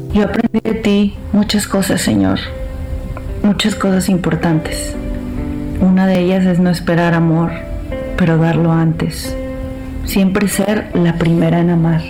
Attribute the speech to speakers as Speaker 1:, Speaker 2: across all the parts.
Speaker 1: Yo aprendí de ti muchas cosas, Señor, muchas cosas importantes. Una de ellas es no esperar amor, pero darlo antes. Siempre ser la primera en amar.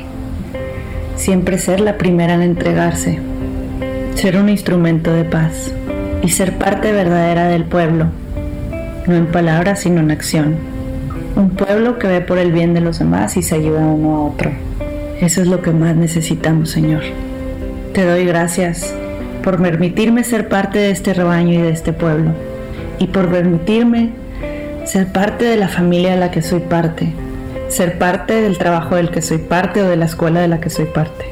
Speaker 1: Siempre ser la primera en entregarse. Ser un instrumento de paz y ser parte verdadera del pueblo, no en palabras sino en acción. Un pueblo que ve por el bien de los demás y se ayuda uno a otro. Eso es lo que más necesitamos, Señor. Te doy gracias por permitirme ser parte de este rebaño y de este pueblo, y por permitirme ser parte de la familia de la que soy parte, ser parte del trabajo del que soy parte o de la escuela de la que soy parte,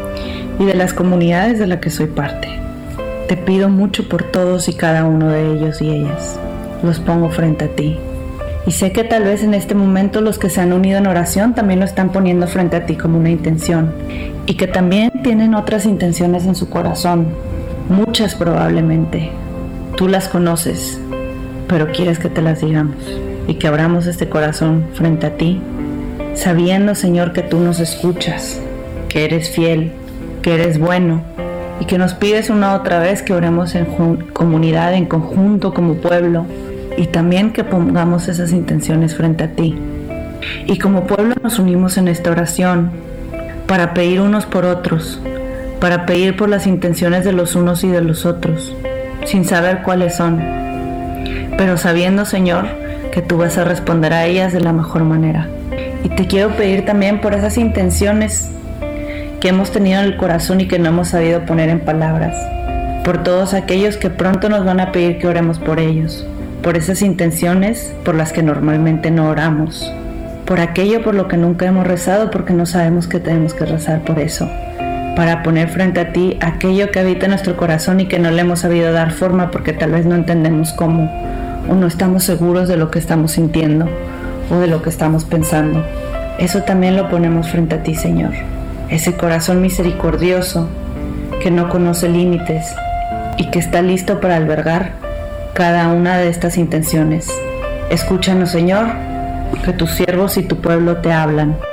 Speaker 1: y de las comunidades de la que soy parte. Te pido mucho por todos y cada uno de ellos y ellas. Los pongo frente a ti. Y sé que tal vez en este momento los que se han unido en oración también lo están poniendo frente a ti como una intención, y que también tienen otras intenciones en su corazón, muchas probablemente. Tú las conoces, pero quieres que te las digamos y que abramos este corazón frente a ti, sabiendo, Señor, que tú nos escuchas, que eres fiel, que eres bueno, y que nos pides una otra vez que oremos en comunidad, en conjunto, como pueblo, y también que pongamos esas intenciones frente a ti. Y como pueblo nos unimos en esta oración para pedir unos por otros, para pedir por las intenciones de los unos y de los otros, sin saber cuáles son, pero sabiendo, Señor, que tú vas a responder a ellas de la mejor manera. Y te quiero pedir también por esas intenciones que hemos tenido en el corazón y que no hemos sabido poner en palabras, por todos aquellos que pronto nos van a pedir que oremos por ellos, por esas intenciones por las que normalmente no oramos, por aquello por lo que nunca hemos rezado porque no sabemos que tenemos que rezar por eso, para poner frente a ti aquello que habita en nuestro corazón y que no le hemos sabido dar forma porque tal vez no entendemos cómo, o no estamos seguros de lo que estamos sintiendo o de lo que estamos pensando. Eso también lo ponemos frente a ti, Señor. Ese corazón misericordioso que no conoce límites y que está listo para albergar cada una de estas intenciones. Escúchanos, Señor, que tus siervos y tu pueblo te hablan.